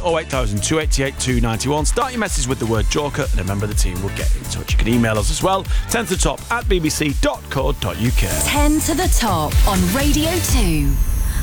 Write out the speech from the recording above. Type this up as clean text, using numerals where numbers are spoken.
08000 288 291. Start your message with the word Joker and a member of the team will get in touch. You can email us as well, 10 to the top at bbc.co.uk. 10 to the top on Radio 2.